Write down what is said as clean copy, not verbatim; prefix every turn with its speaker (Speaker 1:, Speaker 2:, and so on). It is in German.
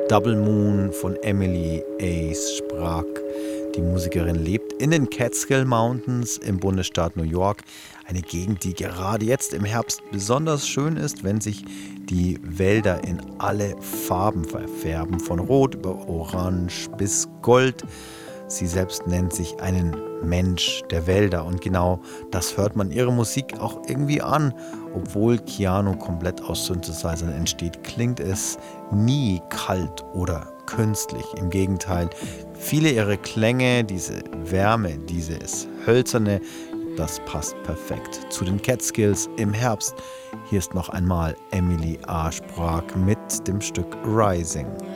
Speaker 1: Double Moon von Emily Ace Sprague. Die Musikerin lebt in den Catskill Mountains im Bundesstaat New York. Eine Gegend, die gerade jetzt im Herbst besonders schön ist, wenn sich die Wälder in alle Farben verfärben, von Rot über Orange bis Gold. Sie selbst nennt sich einen Mensch der Wälder und genau das hört man ihre Musik auch irgendwie an. Obwohl Keanu komplett aus Synthesizern entsteht, klingt es nie kalt oder künstlich. Im Gegenteil, viele ihrer Klänge, diese Wärme, dieses Hölzerne, das passt perfekt zu den Catskills im Herbst. Hier ist noch einmal Emily A. Sprague mit dem Stück Rising.